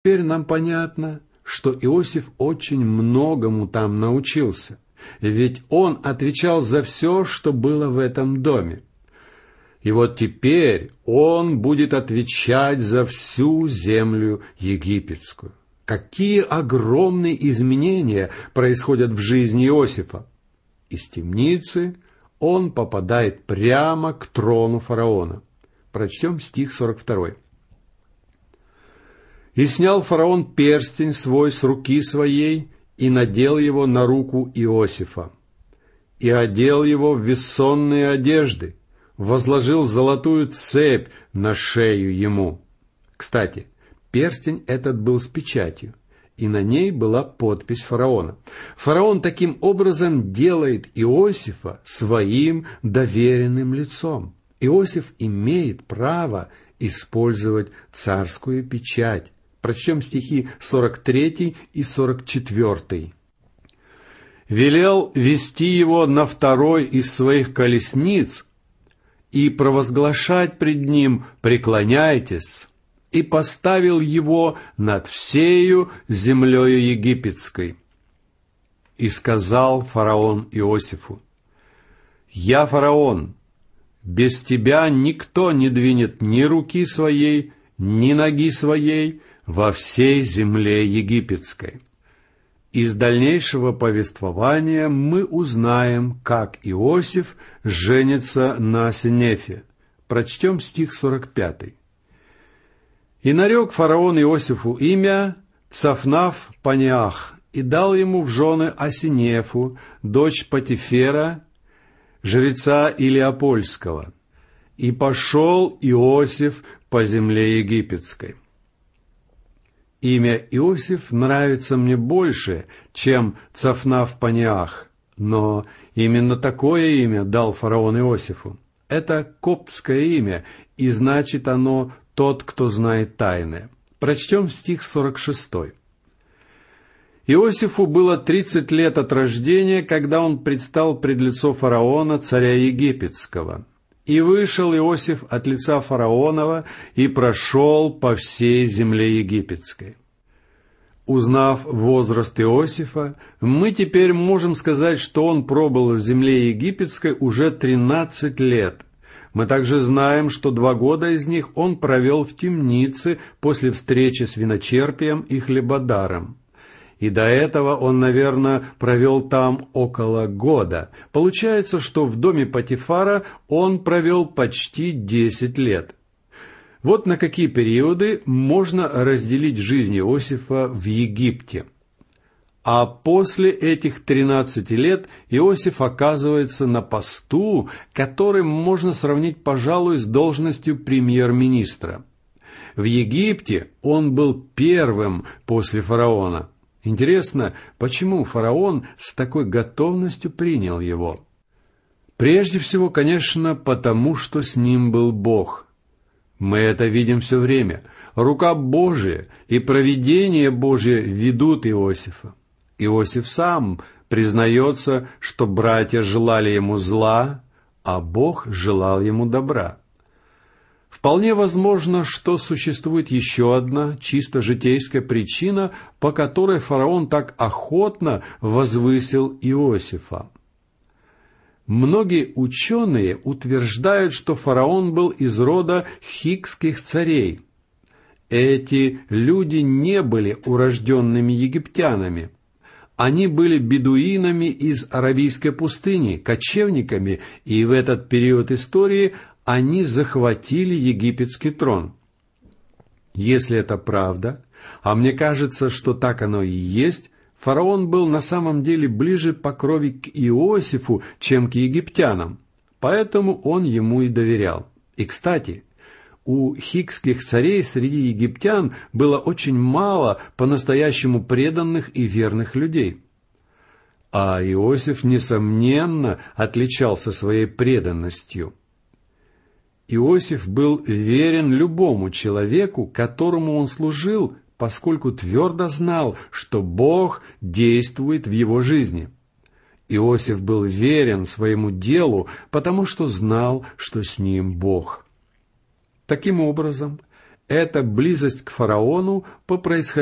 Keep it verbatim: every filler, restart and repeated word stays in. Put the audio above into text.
Теперь нам понятно, что Иосиф очень многому там научился, ведь он отвечал за все, что было в этом доме. И вот теперь он будет отвечать за всю землю египетскую. Какие огромные изменения происходят в жизни Иосифа! Из темницы он попадает прямо к трону фараона. Прочтем стих сорок второй. «И снял фараон перстень свой с руки своей и надел его на руку Иосифа, и одел его в вессонные одежды, возложил золотую цепь на шею ему». Кстати, перстень этот был с печатью, и на ней была подпись фараона. Фараон таким образом делает Иосифа своим доверенным лицом. Иосиф имеет право использовать царскую печать. Прочтем стихи сорок третий и сорок четвертый. «Велел вести его на второй из своих колесниц и провозглашать пред ним: преклоняйтесь, и поставил его над всею землею египетской. И сказал фараон Иосифу: я фараон, без тебя никто не двинет ни руки своей, ни ноги своей во всей земле египетской». Из дальнейшего повествования мы узнаем, как Иосиф женится на Сенефе. Прочтем стих сорок пятый. «И нарек фараон Иосифу имя Цафнаф-Панеах, и дал ему в жены Асинефу, дочь Потифера, жреца Илиопольского. И пошел Иосиф по земле египетской». Имя Иосиф нравится мне больше, чем Цафнаф-Панеах, но именно такое имя дал фараон Иосифу. Это коптское имя, и значит оно «тот, кто знает тайны». Прочтем стих сорок шестой. «Иосифу было тридцать лет от рождения, когда он предстал пред лицо фараона, царя египетского. И вышел Иосиф от лица фараонова и прошел по всей земле египетской». Узнав возраст Иосифа, мы теперь можем сказать, что он пробыл в земле египетской уже тринадцать лет. Мы также знаем, что два года из них он провел в темнице после встречи с виночерпием и хлебодаром. И до этого он, наверное, провел там около года. Получается, что в доме Потифара он провел почти десять лет. Вот на какие периоды можно разделить жизнь Иосифа в Египте. А после этих тринадцати лет Иосиф оказывается на посту, который можно сравнить, пожалуй, с должностью премьер-министра. В Египте он был первым после фараона. Интересно, почему фараон с такой готовностью принял его? Прежде всего, конечно, потому что с ним был Бог. Мы это видим все время. Рука Божия и провидение Божие ведут Иосифа. Иосиф сам признается, что братья желали ему зла, а Бог желал ему добра. Вполне возможно, что существует еще одна чисто житейская причина, по которой фараон так охотно возвысил Иосифа. Многие ученые утверждают, что фараон был из рода хикских царей. Эти люди не были урожденными египтянами. Они были бедуинами из Аравийской пустыни, кочевниками, и в этот период истории они захватили египетский трон. Если это правда, а мне кажется, что так оно и есть, фараон был на самом деле ближе по крови к Иосифу, чем к египтянам, поэтому он ему и доверял. И, кстати, у хикских царей среди египтян было очень мало по-настоящему преданных и верных людей. А Иосиф, несомненно, отличался своей преданностью. Иосиф был верен любому человеку, которому он служил, поскольку твердо знал, что Бог действует в его жизни. Иосиф был верен своему делу, потому что знал, что с ним Бог. Таким образом, Эта близость к фараону по происхождению